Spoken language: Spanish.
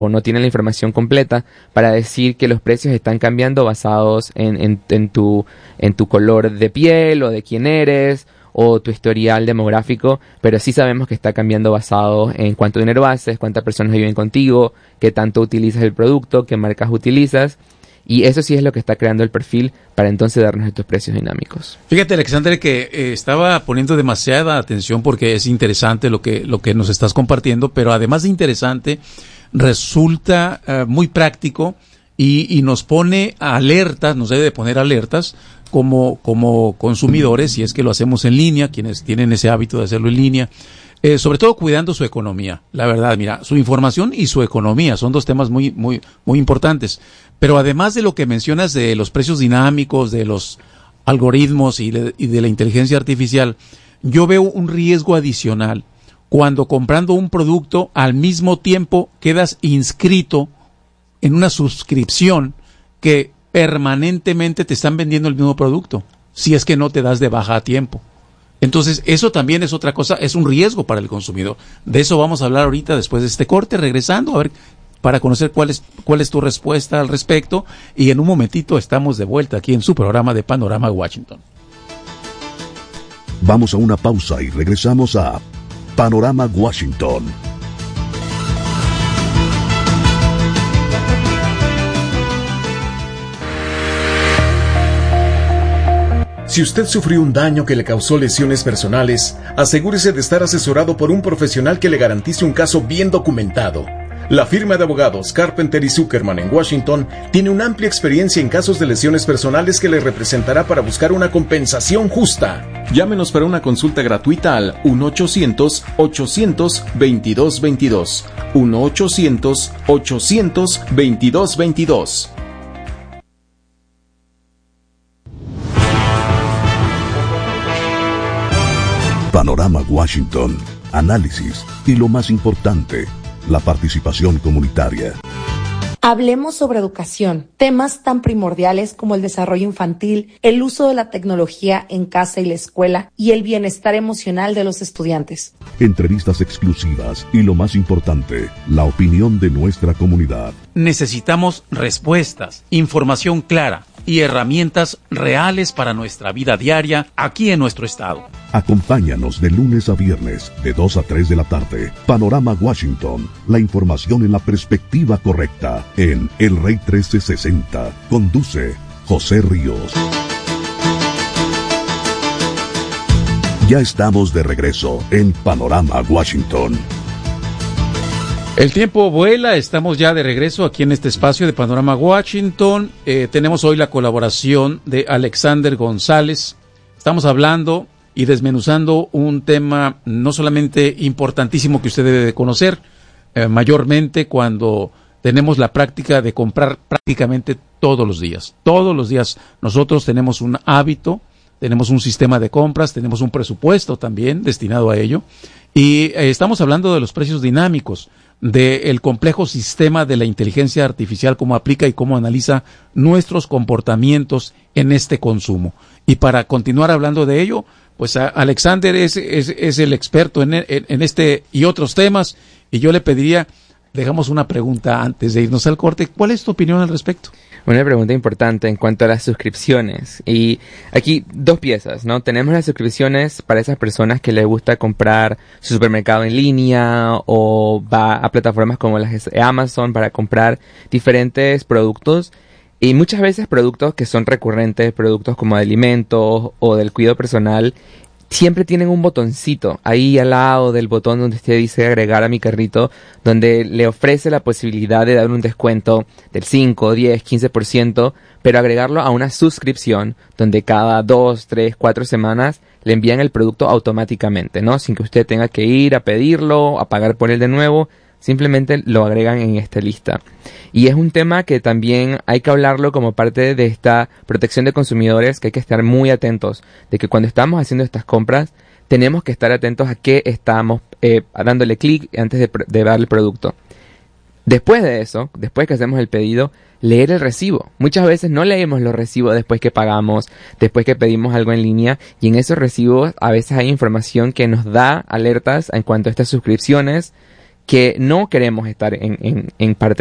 o no tienen la información completa para decir que los precios están cambiando basados en tu color de piel o de quién eres o tu historial demográfico, pero sí sabemos que está cambiando basado en cuánto dinero haces, cuántas personas viven contigo, qué tanto utilizas el producto, qué marcas utilizas, y eso sí es lo que está creando el perfil para entonces darnos estos precios dinámicos. Fíjate, Alexander, que estaba poniendo demasiada atención porque es interesante lo que nos estás compartiendo, pero además de interesante, resulta muy práctico y nos pone alertas, nos debe de poner alertas como consumidores, si es que lo hacemos en línea, quienes tienen ese hábito de hacerlo en línea, sobre todo cuidando su economía. La verdad, mira, su información y su economía son dos temas muy, muy, muy importantes. Pero además de lo que mencionas de los precios dinámicos, de los algoritmos y de la inteligencia artificial, yo veo un riesgo adicional cuando comprando un producto al mismo tiempo quedas inscrito en una suscripción que permanentemente te están vendiendo el mismo producto, si es que no te das de baja a tiempo. Entonces, eso también es otra cosa, es un riesgo para el consumidor. De eso vamos a hablar ahorita después de este corte, regresando, a ver, para conocer cuál es tu respuesta al respecto. Y en un momentito estamos de vuelta aquí en su programa de Panorama Washington. Vamos a una pausa y regresamos a Panorama Washington. Si usted sufrió un daño que le causó lesiones personales, asegúrese de estar asesorado por un profesional que le garantice un caso bien documentado. La firma de abogados Carpenter y Zuckerman en Washington tiene una amplia experiencia en casos de lesiones personales que le representará para buscar una compensación justa. Llámenos para una consulta gratuita al 1-800-800-2222. 1-800-800-2222. Panorama Washington, análisis y lo más importante, la participación comunitaria. Hablemos sobre educación, temas tan primordiales como el desarrollo infantil, el uso de la tecnología en casa y la escuela y el bienestar emocional de los estudiantes. Entrevistas exclusivas y lo más importante, la opinión de nuestra comunidad. Necesitamos respuestas, información clara y herramientas reales para nuestra vida diaria aquí en nuestro estado. Acompáñanos de lunes a viernes, de 2 a 3 de la tarde. Panorama Washington, la información en la perspectiva correcta, en El Rey 1360. Conduce José Ríos. Ya estamos de regreso en Panorama Washington. El tiempo vuela, estamos ya de regreso aquí en este espacio de Panorama Washington. Tenemos hoy la colaboración de Alexander González. Estamos hablando y desmenuzando un tema no solamente importantísimo que usted debe de conocer, mayormente cuando tenemos la práctica de comprar prácticamente todos los días. Todos los días nosotros tenemos un hábito, tenemos un sistema de compras, tenemos un presupuesto también destinado a ello. Y estamos hablando de los precios dinámicos, del complejo sistema de la inteligencia artificial, cómo aplica y cómo analiza nuestros comportamientos en este consumo. Y para continuar hablando de ello, pues Alexander es el experto en este y otros temas, y yo le pediría, dejamos una pregunta antes de irnos al corte. ¿Cuál es tu opinión al respecto? Una pregunta importante en cuanto a las suscripciones. Y aquí dos piezas, ¿no? Tenemos las suscripciones para esas personas que les gusta comprar su supermercado en línea o va a plataformas como las de Amazon para comprar diferentes productos. Y muchas veces productos que son recurrentes, productos como de alimentos o del cuidado personal, siempre tienen un botoncito ahí al lado del botón donde usted dice agregar a mi carrito, donde le ofrece la posibilidad de dar un descuento del 5, 10, 15%, pero agregarlo a una suscripción donde cada 2, 3, 4 semanas le envían el producto automáticamente, ¿no? Sin que usted tenga que ir a pedirlo, a pagar por él de nuevo. Simplemente lo agregan en esta lista. Y es un tema que también hay que hablarlo como parte de esta protección de consumidores, que hay que estar muy atentos de que cuando estamos haciendo estas compras tenemos que estar atentos a qué estamos dándole clic antes de dar el producto. Después de eso, después que hacemos el pedido, leer el recibo. Muchas veces no leemos los recibos después que pagamos, después que pedimos algo en línea, y en esos recibos a veces hay información que nos da alertas en cuanto a estas suscripciones que no queremos estar en parte